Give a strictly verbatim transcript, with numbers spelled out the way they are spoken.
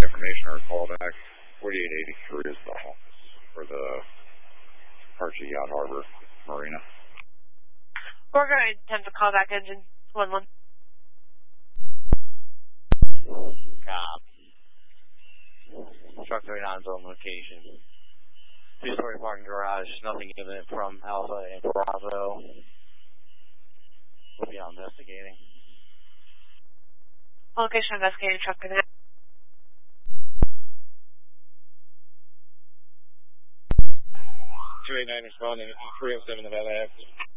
information or call back. forty-eight eighty-three is the office for the Archie Yacht Harbor Marina. We're going to attempt to call back engine one one. Cop. Truck thirty-nine is on location. Two-story parking garage, nothing imminent from Alpha and Bravo. We'll be out investigating. Location investigating truck thirty-nine. two eighty-nine responding, three oh seven Nevada Avenue.